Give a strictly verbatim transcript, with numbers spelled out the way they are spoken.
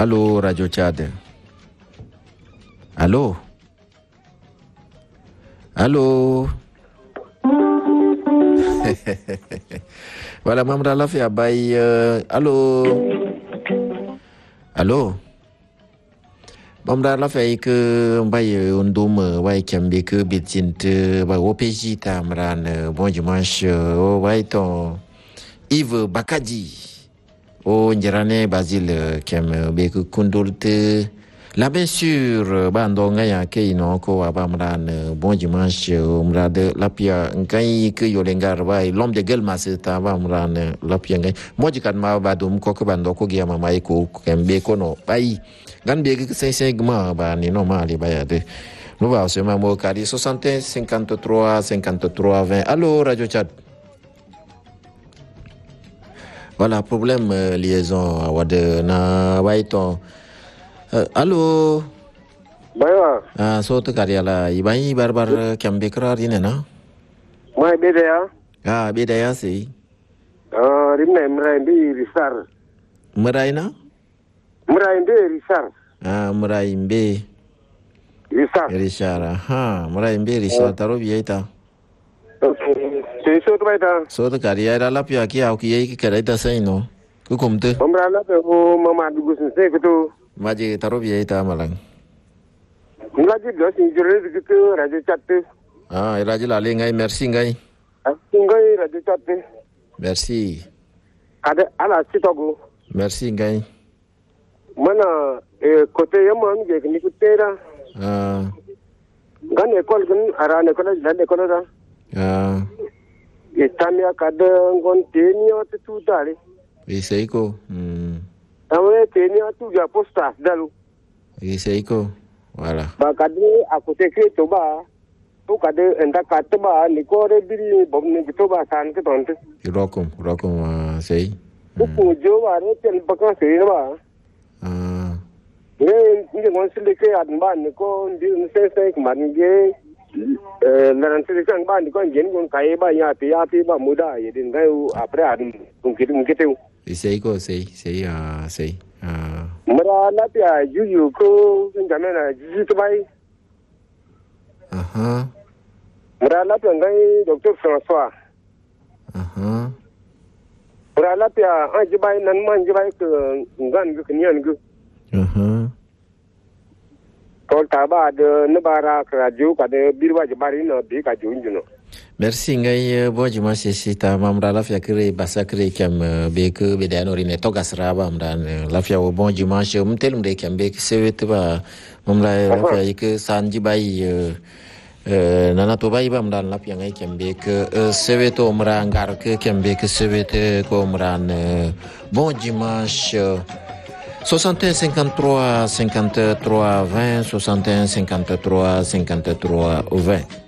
Allô, Radio Tchad. Allô? Allô? Voilà, Mamra la fait à Baye. Allô? Allô? Mamra la fait que Baye Undum, Baye Kambeke, Betint, Baye Opeji Tamran, bon dimanche, Baye ton Yves Bakadi, O Njerane Basile, Kem Beku Kundulte. Là, bien sûr, Bandonga Yake, non, ko Abamran, bon dimanche, Umrade, Lapia, Nkai, que Yolengar, l'homme de Gelma, c'est Abamran, Lapia, Mojikan Mabadum, Kokobandoko, Giamamaiko, Kembeko, no, Bayi, Ganbeg, Saint-Segma, Bani, no, Mali, Bayade. Nous va se mamo Kari, soixante et un, cinquante-trois, cinquante-trois, vingt. Allô, Radio Tchad. Voilà, problème, euh, liaison, Awade, na, Waiton. Uh, halo. Bawa. Ah, so tu karya lah. Ibai bar-bar kiam bekrar ini na? Mai beda ya? Ah, beda ya sih. Ah, rimna merai di risar. Merai na? Merai di risar. Ah, merai be. Risar. Risar. Ha, merai be risar taruh biaya ita. Okay. So tu baita. So tu karya dah lapia ki au ki ai ki kadai dah sai no. Ku kum tu. Omra la pe o mama dugu sense kutu. Maji taruh biaya ita malang. Mulaji dos injury gitu raja chat. Ah, raja lali ngai merci ngai. Ngai raja chat. Merci. Ada ala sitogu. Merci ngai. Mana eh kote yaman je ni kutera. Ah. Gan ekol kan ara ekol dan ekol da. Ah. Itamia kada ngon tenio tu dali. Isaiko. Hmm. Amre tenio tu ja posta dalu. Isaiko. Voilà. Ba kadri aku teke coba. Tu kade enda kata ba niko re biri bom ni coba san ke tonte. Rokum, rokum uh, sei. Ku jo ware tel baka sei ba. Ah. Ne ni ngon sile ke adn ba niko ndi se se man ge eh naran sile kan ba niko ngen ngon kai ba ya ti ya ti ba muda ye din dai apre adn mungkin mungkin Isaiko sei, sei ah sei. Ah. Mera la pia juju ko jamena juju to bai. Aha. Mera la pia ngai Doctor François. Aha. Mera la pia an jibai nan man jibai ke ngan ke nian ke. Aha. Ko taba de nebara radio ka de birwa jibari no bi ka junjuno. Merci ngai bo jima sita mamra la fia kre basa kre kam be ke be dan orine to gasraba amdan la fia wo bon jima she mtelum de kam be sewet ba mamra la fia ke sanji bai nana to bai bam dan la fia ngai kam be ke sewet omra ngar ke kam be ke sewet ko omran bon dimanche soixante et un, cinquante-trois, cinquante-trois, vingt, soixante et un, cinquante-trois, cinquante-trois, vingt.